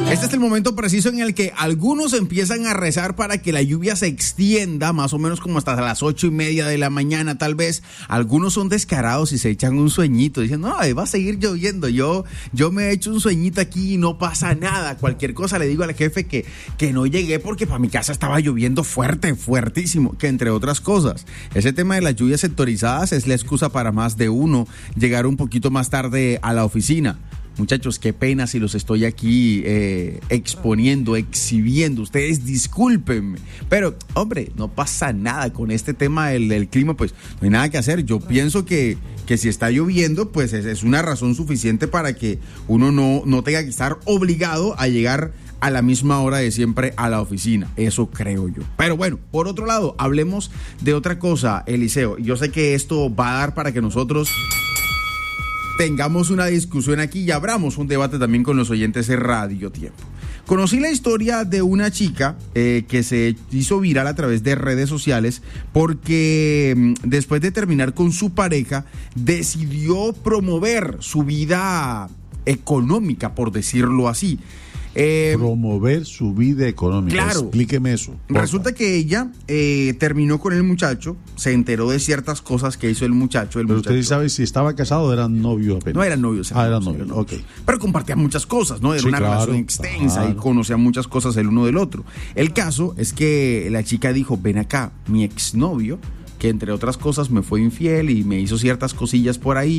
Este es el momento preciso en el que algunos empiezan a rezar para que la lluvia se extienda, más o menos como hasta las 8:30 de la mañana, tal vez. Algunos son descarados y se echan un sueñito, dicen, no, va a seguir lloviendo, yo me he hecho un sueñito aquí y no pasa nada. Cualquier cosa le digo al jefe que no llegué porque para mi casa estaba lloviendo fuertísimo, que entre otras cosas. Ese tema de las lluvias sectorizadas es la excusa para más de uno llegar un poquito más tarde a la oficina. Muchachos, qué pena si los estoy aquí exponiendo, exhibiendo. Ustedes discúlpenme. Pero, hombre, no pasa nada con este tema del clima, pues no hay nada que hacer. Yo pienso que si está lloviendo, pues es una razón suficiente para que uno no tenga que estar obligado a llegar a la misma hora de siempre a la oficina. Eso creo yo. Pero bueno, por otro lado, hablemos de otra cosa, Eliseo. Yo sé que esto va a dar para que nosotros tengamos una discusión aquí y abramos un debate también con los oyentes de Radio Tiempo. Conocí la historia de una chica que se hizo viral a través de redes sociales porque después de terminar con su pareja decidió promover su vida económica, por decirlo así. Promover su vida económica. Claro. Explíqueme eso. Resulta que ella terminó con el muchacho, se enteró de ciertas cosas que hizo el muchacho. Pero usted sabe si estaba casado o eran novios apenas. No eran novios. Eran novios, ok. Pero compartían muchas cosas, ¿no? Era sí, una relación extensa y conocían muchas cosas el uno del otro. El caso es que la chica dijo, ven acá, mi exnovio, que entre otras cosas me fue infiel y me hizo ciertas cosillas por ahí,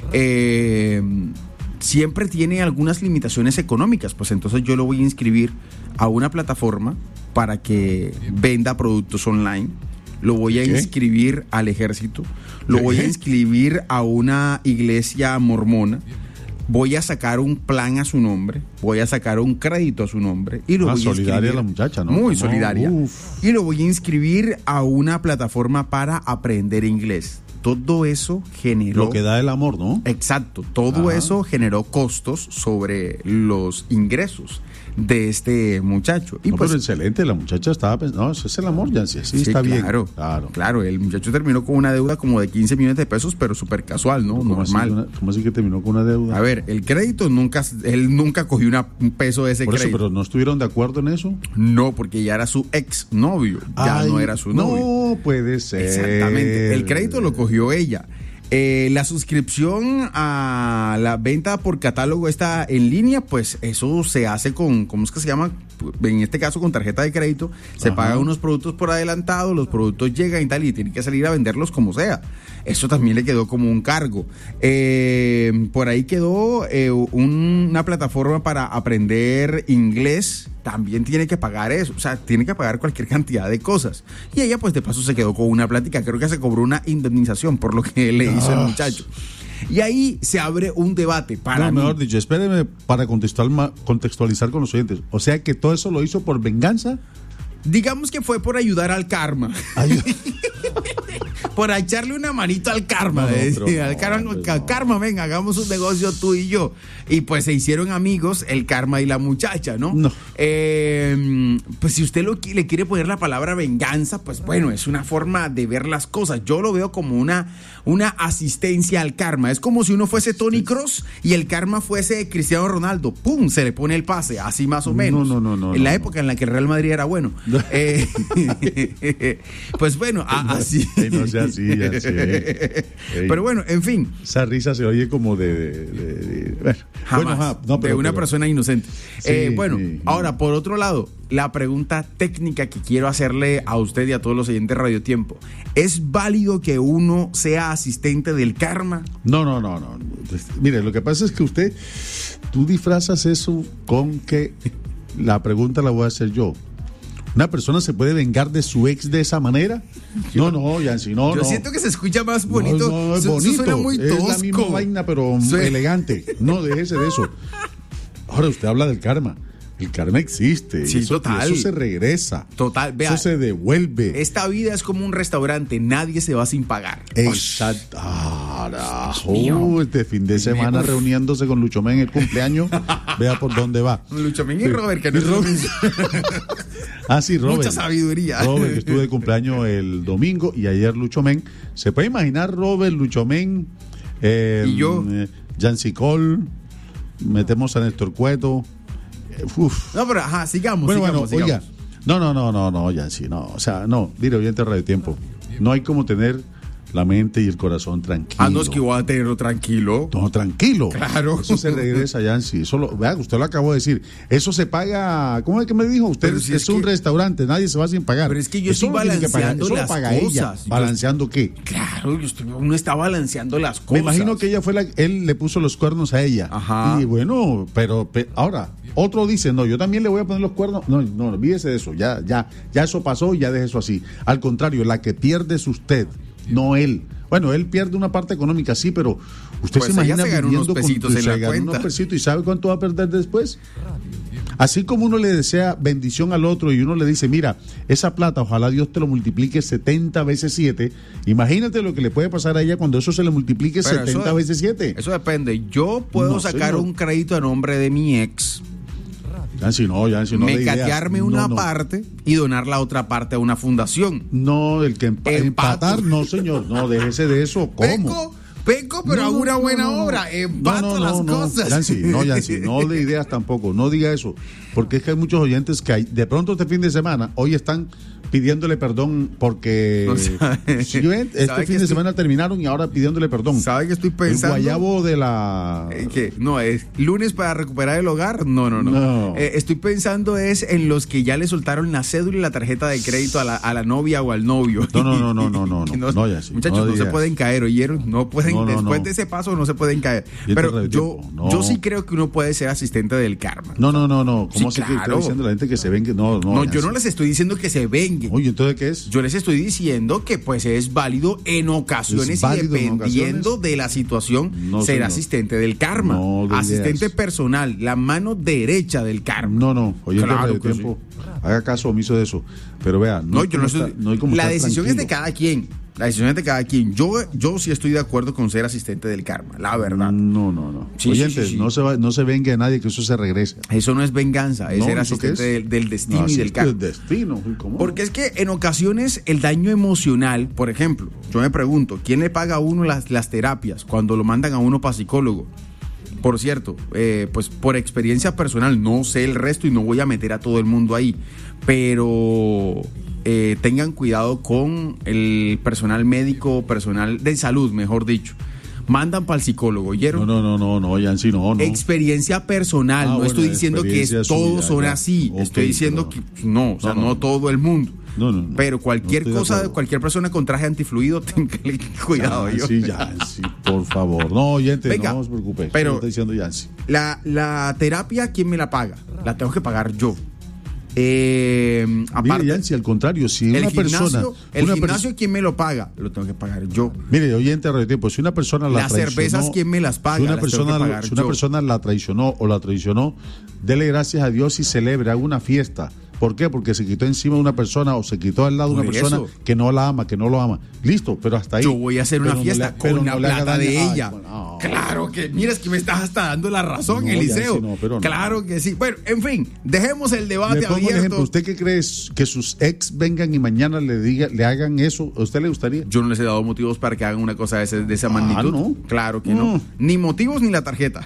siempre tiene algunas limitaciones económicas, pues entonces yo lo voy a inscribir a una plataforma para que venda productos online, lo voy a inscribir al ejército, lo voy a inscribir a una iglesia mormona, voy a sacar un plan a su nombre, voy a sacar un crédito a su nombre y lo voy a inscribir. Solidaria la muchacha, ¿no? Muy solidaria. Y lo voy a inscribir a una plataforma para aprender inglés. Todo eso generó... Lo que da el amor, ¿no? Exacto. Todo eso generó costos sobre los ingresos de este muchacho. Y no, pues, pero excelente, la muchacha estaba pensando, no, eso es el amor, ya sí, está bien. Claro, el muchacho terminó con una deuda como de 15 millones de pesos, pero súper casual, ¿no? Normal. ¿Cómo así que terminó con una deuda? A ver, el crédito él nunca cogió un peso de ese crédito. ¿Pero no estuvieron de acuerdo en eso? No, porque ya era su ex novio, ya no era su novio. No puede ser. Exactamente, el crédito lo cogió ella. La suscripción a la venta por catálogo está en línea, pues eso se hace con, ¿cómo es que se llama? En este caso con tarjeta de crédito, se pagan unos productos por adelantado, los productos llegan y tal, y tiene que salir a venderlos como sea. Eso también le quedó como un cargo. Por ahí quedó una plataforma para aprender inglés, también tiene que pagar eso, o sea, tiene que pagar cualquier cantidad de cosas. Y ella pues de paso se quedó con una plática, creo que se cobró una indemnización por lo que le hizo el muchacho. Y ahí se abre un debate para mí. Mejor dicho, espéreme para contextualizar con los oyentes. O sea que todo eso lo hizo por venganza. Digamos que fue por ayudar al karma. Por echarle una manito al karma. Karma, venga, hagamos un negocio tú y yo. Y pues se hicieron amigos el karma y la muchacha, ¿no? Pues si usted le quiere poner la palabra venganza, pues bueno, es una forma de ver las cosas. Yo lo veo como una asistencia al karma. Es como si uno fuese Tony Kroos y el karma fuese Cristiano Ronaldo. ¡Pum! Se le pone el pase, así más o menos. En la época en la que el Real Madrid era bueno. Pues bueno, así. No sea así, ya sé. Pero bueno, en fin. Esa risa se oye como jamás, de una persona inocente. Ahora, por otro lado, la pregunta técnica que quiero hacerle a usted y a todos los oyentes de Radio Tiempo: ¿es válido que uno sea asistente del karma? No. Mire, lo que pasa es que tú disfrazas eso con que la pregunta la voy a hacer yo. ¿Una persona se puede vengar de su ex de esa manera? Yancy, no. Yo siento que se escucha más bonito. No, es bonito. Suena muy tosco. Es la misma vaina, pero elegante. No, déjese de eso. Ahora usted habla del karma. El karma existe. Sí, total. Eso se regresa. Total, vea. Eso se devuelve. Esta vida es como un restaurante. Nadie se va sin pagar. Exacto. Este fin de semana reuniéndose con Luchomén en el cumpleaños. Vea por dónde va. Luchomén y Robert, que no es Robert. Sí, Robert. Mucha sabiduría. Robert, que estuve de cumpleaños el domingo y ayer Luchomén. ¿Se puede imaginar Robert, Luchomén? Y yo. Yancy Cole. Metemos a Néstor Cueto. No, pero ajá, sigamos. Oiga. No, Yancy, no. O sea, no, mire, oyente de Radio Tiempo. No hay como tener la mente y el corazón tranquilo. No es que voy a tenerlo tranquilo. No, tranquilo. Claro. Eso se regresa, Yancy. Vea, usted lo acabó de decir. Eso se paga. ¿Cómo es que me dijo? Usted es un restaurante, nadie se va sin pagar. Pero es que yo estoy balanceando las cosas. Ella. ¿Balanceando qué? Claro, uno está balanceando las cosas. Me imagino que ella fue él le puso los cuernos a ella. Ajá. Y bueno, pero ahora, otro dice, no, yo también le voy a poner los cuernos. No, olvídese de eso. Ya eso pasó y ya deje eso así. Al contrario, la que pierde es usted. No él. Bueno, él pierde una parte económica, sí, pero usted pues se imagina viviendo unos pesitos en la cuenta. Unos pesitos, ¿y sabe cuánto va a perder después? Así como uno le desea bendición al otro y uno le dice, mira, esa plata, ojalá Dios te lo multiplique 70 veces 7. Imagínate lo que le puede pasar a ella cuando eso se le multiplique 70 veces 7. Eso depende. Yo puedo sacar un crédito a nombre de mi ex. Yancy, no. Mecatearme una parte y donar la otra parte a una fundación. No, el que empatar, no, señor. No, déjese de eso. ¿Cómo? Peco, pero hago una buena obra. Empato las cosas. Yancy, no de ideas tampoco. No diga eso. Porque es que hay muchos oyentes que de pronto este fin de semana, hoy están pidiéndole perdón porque este fin de semana terminaron y ahora pidiéndole perdón. ¿Sabe qué estoy pensando? El guayabo de la... ¿Qué? No, es lunes para recuperar el hogar. No. Estoy pensando es en los que ya le soltaron la cédula y la tarjeta de crédito a la novia o al novio. No, ya sí. Muchachos, no se pueden caer, ¿oyeron? No pueden, después de ese paso no se pueden caer. Pero yo sí creo que uno puede ser asistente del karma. No. ¿Cómo así que está diciendo la gente que se vengue? No, yo no les estoy diciendo que se vengue. Oye, ¿entonces qué es? Yo les estoy diciendo que pues es válido en ocasiones y dependiendo de la situación ser asistente del karma. Asistente personal, la mano derecha del karma. No. Oye, claro que tiempo. Sí. Haga caso omiso de eso. Pero vea, la decisión es de cada quien. La decisión es de cada quien. Yo sí estoy de acuerdo con ser asistente del karma, la verdad. No. Sí, oyentes, sí. No se vengue a nadie, que eso se regrese. Eso no es venganza, es ser asistente del destino y del karma. El destino, ¿cómo? Porque es que en ocasiones el daño emocional, por ejemplo, yo me pregunto, ¿quién le paga a uno las terapias cuando lo mandan a uno para psicólogo? Por cierto, pues por experiencia personal, no sé el resto y no voy a meter a todo el mundo ahí, pero tengan cuidado con el personal médico, personal de salud, mejor dicho. Mandan para el psicólogo, ¿oyeron? No, Yancy, no. Experiencia personal, no estoy diciendo que todos son así, okay, estoy diciendo que no todo el mundo. No. Pero cualquier cosa, cualquier persona con traje antifluido, tenga cuidado. Yancy, por favor. No, oyente, venga, no se preocupe. Pero está diciendo Yancy. La terapia, ¿quién me la paga? La tengo que pagar yo. Aparte, mire, Yancy, al contrario, si una persona... El gimnasio, ¿quién me lo paga? Lo tengo que pagar yo. Mire, oyente de Radio Tiempo, si una persona la traicionó... Las cervezas, ¿quién me las paga? Si una persona la traicionó o la traicionó, dele gracias a Dios y celebre, haga una fiesta. ¿Por qué? Porque se quitó encima de una persona o se quitó al lado de una persona que no la ama, que no lo ama. Listo, pero hasta ahí. Yo voy a hacer una fiesta con la plata de ella. Claro que, mira, es que me estás hasta dando la razón, Eliseo. Claro que sí. Bueno, en fin, dejemos el debate abierto. Un ejemplo. ¿Usted qué cree que sus ex vengan y mañana le hagan eso? ¿A usted le gustaría? Yo no les he dado motivos para que hagan una cosa de esa magnitud. ¿No? Claro que no. Ni motivos ni la tarjeta.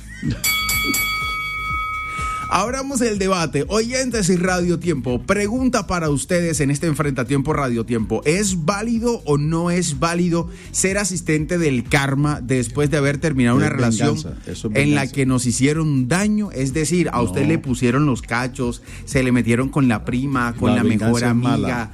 Abramos el debate. Oyentes y Radio Tiempo, pregunta para ustedes en este Enfrentatiempo Radio Tiempo. ¿Es válido o no es válido ser asistente del karma después de haber terminado una relación en la que nos hicieron daño? Es decir, a usted le pusieron los cachos, se le metieron con la prima, con la mejor amiga,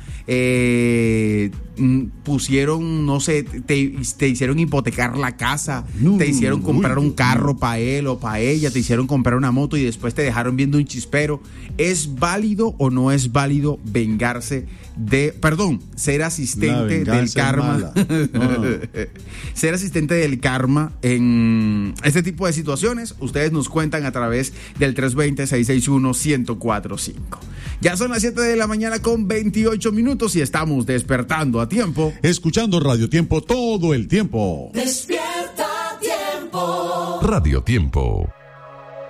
pusieron, no sé, te hicieron hipotecar la casa, te hicieron comprar un carro para él o para ella, te hicieron comprar una moto y después te dejaron viendo un chispero. ¿Es válido o no es válido ser asistente del karma? Ser asistente del karma en este tipo de situaciones. Ustedes nos cuentan a través del 320-661-1045. Ya son las 7 de la mañana con 28 minutos y estamos despertando a tiempo. Escuchando Radio Tiempo todo el tiempo. Despierta a tiempo. Radio Tiempo.